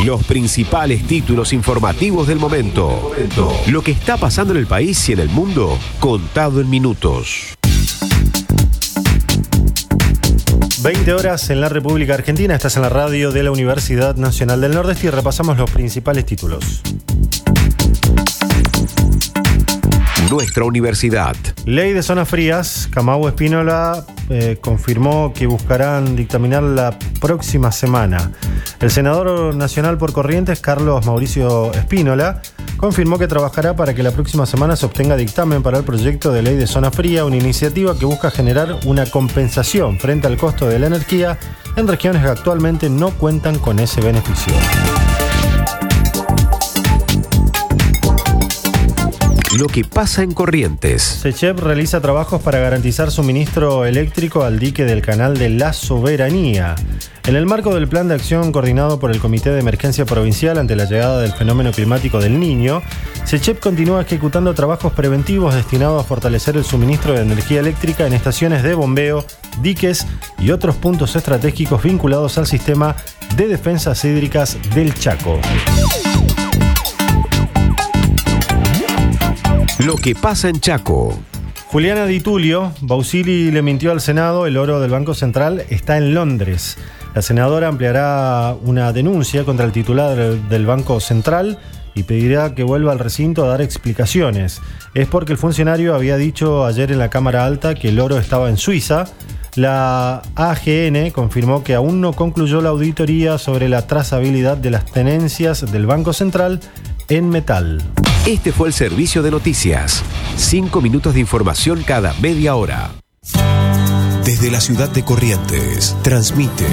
Los principales títulos informativos del momento. Lo que está pasando en el país y en el mundo, contado en minutos. 20 horas en la República Argentina. Estás en la radio de la Universidad Nacional del Nordeste y repasamos los principales títulos. Nuestra universidad. Ley de zonas frías. Camau Espínola confirmó que buscarán dictaminar la próxima semana. El senador nacional por Corrientes, Carlos Mauricio Espínola, confirmó que trabajará para que la próxima semana se obtenga dictamen para el proyecto de ley de zona fría, una iniciativa que busca generar una compensación frente al costo de la energía en regiones que actualmente no cuentan con ese beneficio. Lo que pasa en Corrientes. SECHEP realiza trabajos para garantizar suministro eléctrico al dique del Canal de la Soberanía. En el marco del plan de acción coordinado por el Comité de Emergencia Provincial ante la llegada del fenómeno climático del Niño, SECHEP continúa ejecutando trabajos preventivos destinados a fortalecer el suministro de energía eléctrica en estaciones de bombeo, diques y otros puntos estratégicos vinculados al sistema de defensas hídricas del Chaco. Lo que pasa en Chaco. Juliana Di Tulio, Bausili le mintió al Senado, el oro del Banco Central está en Londres. La senadora ampliará una denuncia contra el titular del Banco Central y pedirá que vuelva al recinto a dar explicaciones. Es porque el funcionario había dicho ayer en la Cámara Alta que el oro estaba en Suiza. La AGN confirmó que aún no concluyó la auditoría sobre la trazabilidad de las tenencias del Banco Central en metal. Este fue el servicio de noticias. 5 minutos de información cada media hora. Desde la ciudad de Corrientes, transmite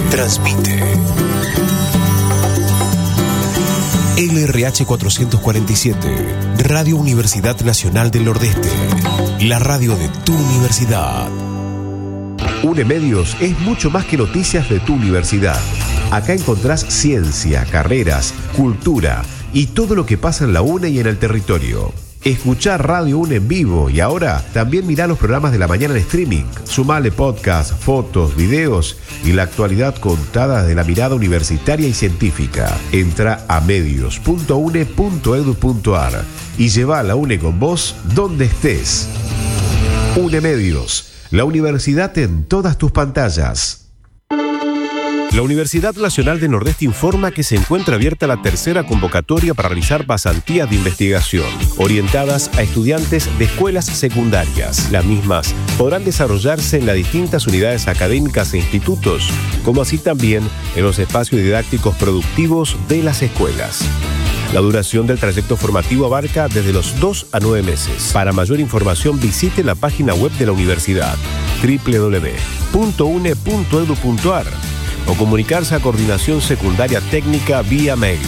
LRH 447, Radio Universidad Nacional del Nordeste, la radio de tu universidad. UNEMedios es mucho más que noticias de tu universidad. Acá encontrás ciencia, carreras, cultura y todo lo que pasa en la UNE y en el territorio. Escuchá Radio UNE en vivo y ahora también mirá los programas de la mañana en streaming. Sumale podcast, fotos, videos y la actualidad contada desde la mirada universitaria y científica. Entra a medios.une.edu.ar y lleva a la UNE con vos donde estés. UNEMedios, la universidad en todas tus pantallas. La Universidad Nacional del Nordeste informa que se encuentra abierta la tercera convocatoria para realizar pasantías de investigación, orientadas a estudiantes de escuelas secundarias. Las mismas podrán desarrollarse en las distintas unidades académicas e institutos, como así también en los espacios didácticos productivos de las escuelas. La duración del trayecto formativo abarca desde los 2 a 9 meses. Para mayor información visite la página web de la universidad www.une.edu.ar o comunicarse a Coordinación Secundaria Técnica vía mail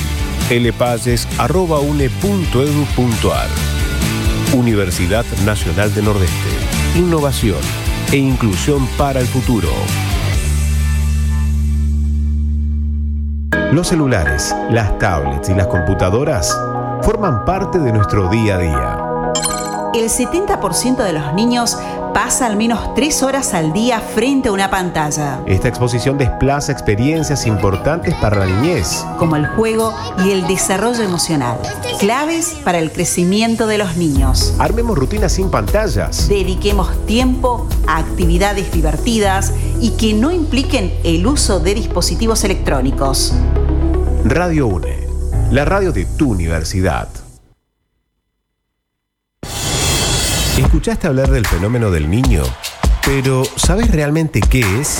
lpalles@une.edu.ar. Universidad Nacional del Nordeste. Innovación e inclusión para el futuro. Los celulares, las tablets y las computadoras forman parte de nuestro día a día. El 70% de los niños pasa al menos 3 horas al día frente a una pantalla. Esta exposición desplaza experiencias importantes para la niñez, como el juego y el desarrollo emocional, claves para el crecimiento de los niños. Armemos rutinas sin pantallas. Dediquemos tiempo a actividades divertidas y que no impliquen el uso de dispositivos electrónicos. Radio UNE, la radio de tu universidad. ¿Escuchaste hablar del fenómeno del Niño? Pero ¿sabes realmente qué es?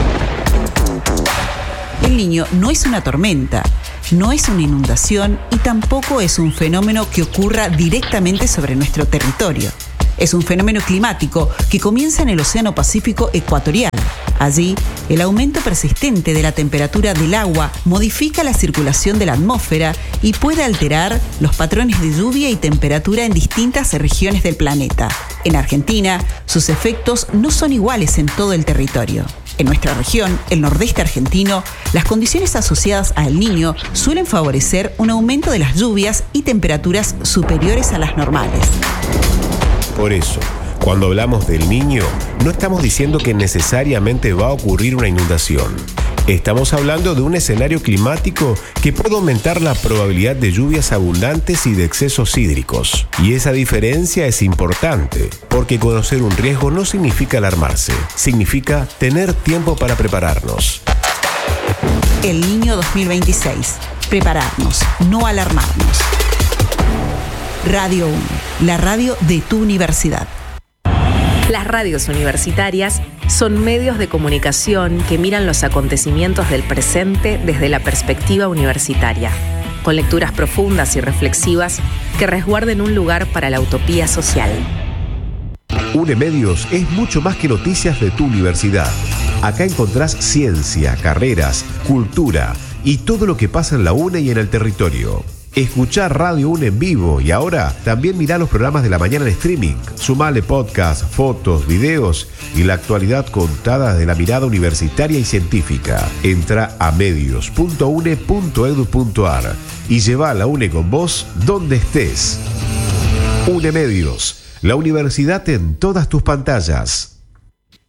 El Niño no es una tormenta, no es una inundación y tampoco es un fenómeno que ocurra directamente sobre nuestro territorio. Es un fenómeno climático que comienza en el Océano Pacífico ecuatorial. Allí, el aumento persistente de la temperatura del agua modifica la circulación de la atmósfera y puede alterar los patrones de lluvia y temperatura en distintas regiones del planeta. En Argentina, sus efectos no son iguales en todo el territorio. En nuestra región, el nordeste argentino, las condiciones asociadas al Niño suelen favorecer un aumento de las lluvias y temperaturas superiores a las normales. Por eso, cuando hablamos del Niño, no estamos diciendo que necesariamente va a ocurrir una inundación. Estamos hablando de un escenario climático que puede aumentar la probabilidad de lluvias abundantes y de excesos hídricos. Y esa diferencia es importante, porque conocer un riesgo no significa alarmarse, significa tener tiempo para prepararnos. El Niño 2026. Prepararnos, no alarmarnos. Radio 1, la radio de tu universidad. Las radios universitarias son medios de comunicación que miran los acontecimientos del presente desde la perspectiva universitaria, con lecturas profundas y reflexivas que resguarden un lugar para la utopía social. UNE Medios es mucho más que noticias de tu universidad. Acá encontrás ciencia, carreras, cultura y todo lo que pasa en la UNE y en el territorio. Escuchá Radio UNE en vivo y ahora también mirá los programas de la mañana en streaming. Sumale podcast, fotos, videos y la actualidad contada desde la mirada universitaria y científica. Entra a medios.une.edu.ar y lleva a la UNE con vos donde estés. UNE Medios, la universidad en todas tus pantallas.